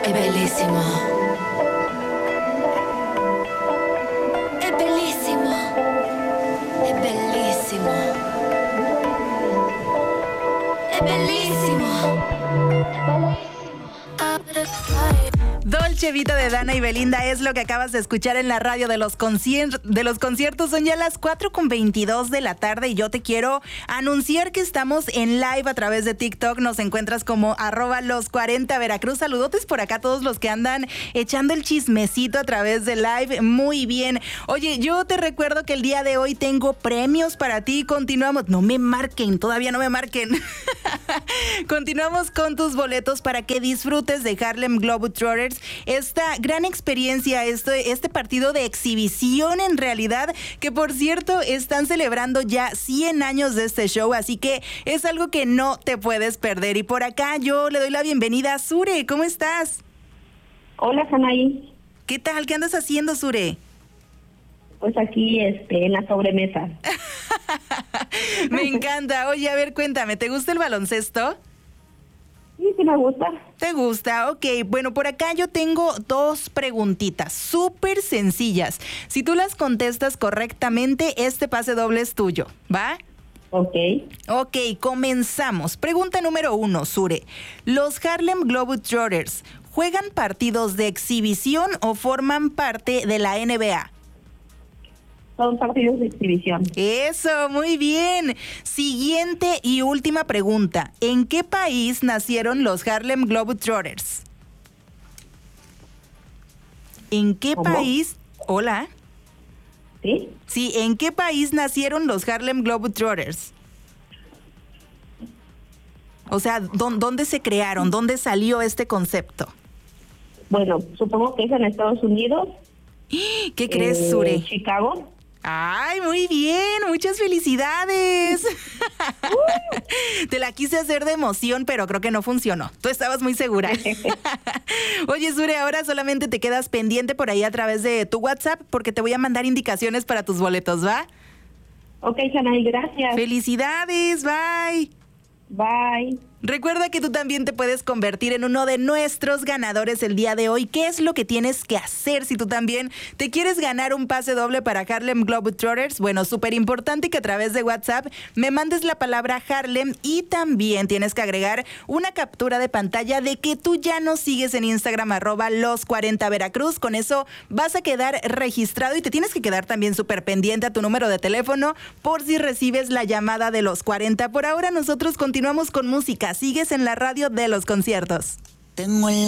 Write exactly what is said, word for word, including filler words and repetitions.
È bellissimo. È bellissimo. È bellissimo. È bellissimo. Dolce Vita de Dana y Belinda es lo que acabas de escuchar en la radio de los, concier- de los conciertos. Son ya las cuatro con veintidós de la tarde y yo te quiero anunciar que estamos en live a través de TikTok. Nos encuentras como arroba los cuarenta Veracruz. Saludotes por acá a todos los que andan echando el chismecito a través de live. Muy bien. Oye, yo te recuerdo que el día de hoy tengo premios para ti. Continuamos. No me marquen, todavía no me marquen. Continuamos con tus boletos para que disfrutes de Harlem Globetrotters. Esta gran experiencia, este, este partido de exhibición en realidad, que por cierto están celebrando ya cien años de este show, así que es algo que no te puedes perder. Y por acá yo le doy la bienvenida a Sure. ¿Cómo estás? Hola, Sanaí. ¿Qué tal? ¿Qué andas haciendo, Sure? Pues aquí este, en la sobremesa. Me encanta. Oye, a ver, cuéntame, ¿te gusta el baloncesto? Sí, sí me gusta. ¿Te gusta? Ok, bueno, por acá yo tengo dos preguntitas súper sencillas. Si tú las contestas correctamente, este pase doble es tuyo, ¿va? Ok. Ok, comenzamos. Pregunta número uno, Sure. ¿Los Harlem Globetrotters juegan partidos de exhibición o forman parte de la N B A? Son partidos de exhibición. Eso, muy bien. Siguiente y última pregunta. ¿En qué país nacieron los Harlem Globetrotters? ¿En qué ¿Cómo? país? Hola. ¿Sí? Sí, ¿en qué país nacieron los Harlem Globetrotters? O sea, ¿dó- ¿dónde se crearon? ¿Dónde salió este concepto? Bueno, supongo que es en Estados Unidos. ¿Qué crees, eh, Sure? Chicago. ¡Ay, muy bien! ¡Muchas felicidades! Te la quise hacer de emoción, pero creo que no funcionó. Tú estabas muy segura. Oye, Sure, ahora solamente te quedas pendiente por ahí a través de tu WhatsApp porque te voy a mandar indicaciones para tus boletos, ¿va? Ok, Sanaí, gracias. ¡Felicidades! ¡Bye! Bye. Recuerda que tú también te puedes convertir en uno de nuestros ganadores el día de hoy. ¿Qué es lo que tienes que hacer si tú también te quieres ganar un pase doble para Harlem Globetrotters? Bueno, súper importante que a través de WhatsApp me mandes la palabra Harlem y también tienes que agregar una captura de pantalla de que tú ya nos sigues en Instagram arroba los cuarenta Veracruz. Con eso vas a quedar registrado y te tienes que quedar también súper pendiente a tu número de teléfono por si recibes la llamada de los cuarenta. Por ahora nosotros continuamos con música. Sigues en la radio de los conciertos. Tengo el